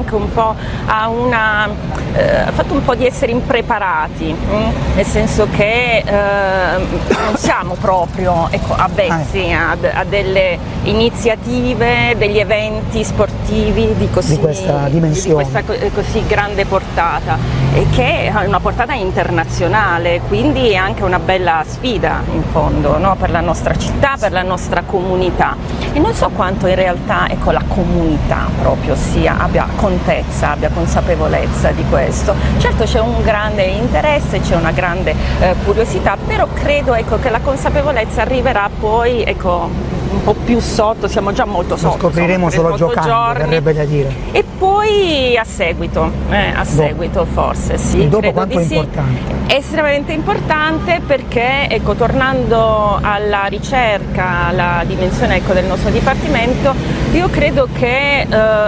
anche un po' ha fatto un po' di essere impreparati, nel senso che non siamo proprio, ecco, avvezzi a delle iniziative, degli eventi sportivi di questa dimensione, di questa così grande portata, e che ha una portata internazionale, quindi è anche una bella sfida in fondo, no? Per la nostra città, per la nostra comunità, e non so quanto in realtà, ecco, la comunità proprio abbia contezza, abbia consapevolezza di questo. Certo c'è un grande interesse, c'è una grande curiosità, però credo, ecco, che la consapevolezza arriverà poi, ecco, un po' più sotto, siamo già molto sotto. Lo scopriremo solo giocando, verrebbe da dire. E poi a seguito forse, sì. Il dopo quanto è importante? È estremamente importante perché, ecco, tornando alla ricerca, alla dimensione, ecco, del nostro dipartimento, io credo che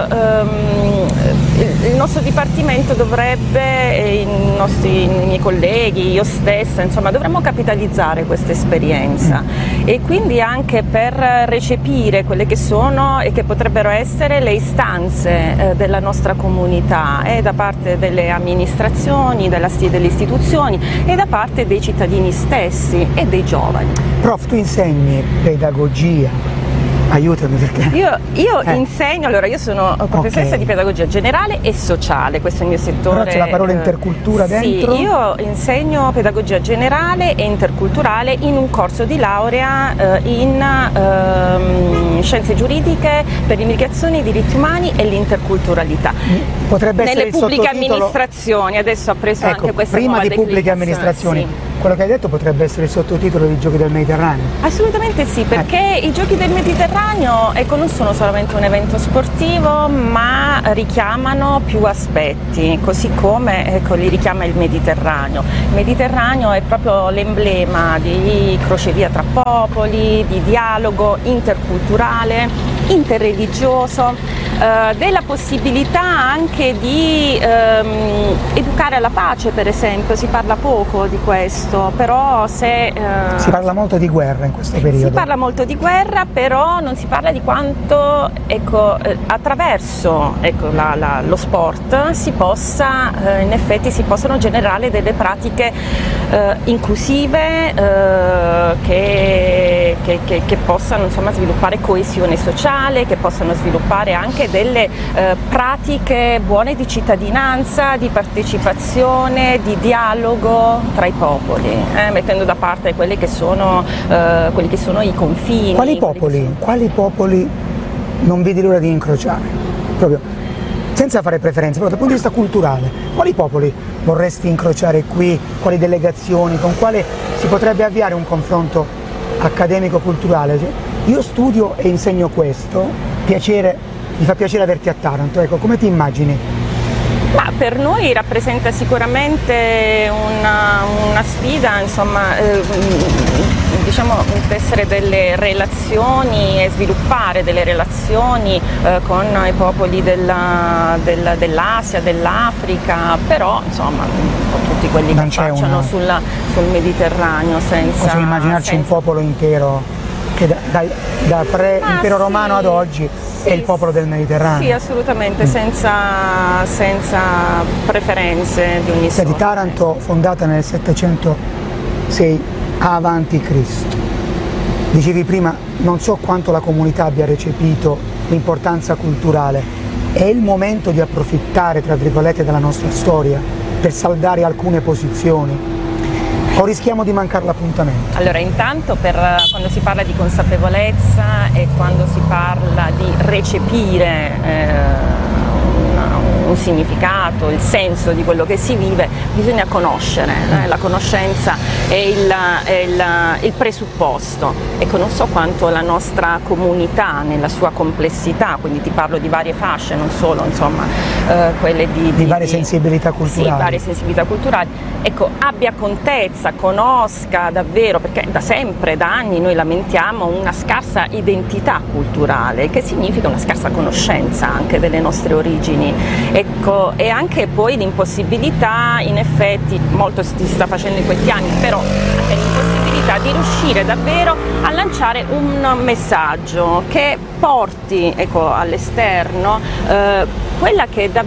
il nostro dipartimento dovrebbe, i miei colleghi, io stessa, insomma, dovremmo capitalizzare questa esperienza e quindi anche per recepire quelle che sono e che potrebbero essere le istanze della nostra comunità, da parte delle amministrazioni, delle istituzioni e da parte dei cittadini stessi e dei giovani. Prof, tu insegni pedagogia. Aiutami perché... Io insegno, allora io sono professoressa di pedagogia generale e sociale, questo è il mio settore. Però c'è la parola intercultura dentro? Sì, io insegno pedagogia generale e interculturale in un corso di laurea in scienze giuridiche per l'immigrazione, i diritti umani e l'interculturalità. Potrebbe essere nelle pubbliche amministrazioni, adesso ha preso anche questa prima nuova di pubbliche amministrazioni. Sì. Quello che hai detto potrebbe essere il sottotitolo dei Giochi del Mediterraneo? Assolutamente sì, perché i Giochi del Mediterraneo, ecco, non sono solamente un evento sportivo, ma richiamano più aspetti, così come, ecco, li richiama il Mediterraneo. Il Mediterraneo è proprio l'emblema di crocevia tra popoli, di dialogo interculturale, interreligioso, della possibilità anche di educare alla pace, per esempio. Si parla poco di questo, però si parla molto di guerra in questo periodo. Si parla molto di guerra, però non si parla di quanto, ecco, attraverso, ecco, lo sport in effetti si possono generare delle pratiche inclusive che possano, insomma, sviluppare coesione sociale, che possano sviluppare anche delle pratiche buone di cittadinanza, di partecipazione, di dialogo tra i popoli, mettendo da parte quelli che sono i confini. Quali popoli non vedi l'ora di incrociare? Proprio senza fare preferenze, però dal punto di vista culturale, quali popoli vorresti incrociare qui? Quali delegazioni? Con quale si potrebbe avviare un confronto accademico-culturale? Io studio e insegno questo, mi fa piacere averti a Taranto, ecco, come ti immagini? Ma per noi rappresenta sicuramente una sfida, insomma, diciamo, tessere delle relazioni e sviluppare delle relazioni con i popoli dell'Asia, dell'Africa, però, insomma, un po' tutti quelli che affacciano sul Mediterraneo. Possiamo immaginarci un popolo intero che da pre-impero romano ad oggi è il popolo del Mediterraneo. Sì, assolutamente, senza preferenze di ogni sorta. Di Taranto, fondata nel 706 a.C. Dicevi prima, non so quanto la comunità abbia recepito l'importanza culturale. È il momento di approfittare, tra virgolette, della nostra storia per saldare alcune posizioni? O rischiamo di mancare l'appuntamento? Allora, intanto quando si parla di consapevolezza e quando si parla di recepire un significato, il senso di quello che si vive, bisogna conoscere, la conoscenza è il presupposto. Ecco, non so quanto la nostra comunità nella sua complessità, quindi ti parlo di varie fasce, non solo, insomma, quelle di varie sensibilità culturali. Sì, varie sensibilità culturali, ecco, abbia contezza, conosca davvero, perché da sempre, da anni noi lamentiamo una scarsa identità culturale, che significa una scarsa conoscenza anche delle nostre origini. Ecco, e anche poi l'impossibilità, in effetti, molto si sta facendo in questi anni, però anche l'impossibilità di riuscire davvero a lanciare un messaggio che porti, ecco, all'esterno quella che è davvero